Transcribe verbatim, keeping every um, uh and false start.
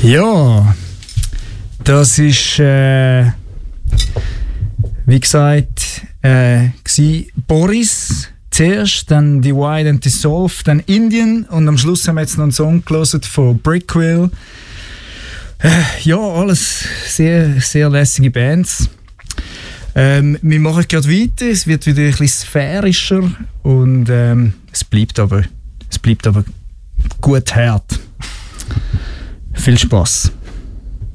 Ja, das ist äh, wie gesagt äh, Boris zuerst, dann Divide and Dissolve, dann Indian und am Schluss haben wir jetzt noch einen Song gelesen von Brickwill. Äh, ja, alles sehr, sehr lässige Bands. Ähm, wir machen gerade weiter, es wird wieder ein bisschen sphärischer und ähm, es bleibt aber, es bleibt aber gut hart. Viel Spaß.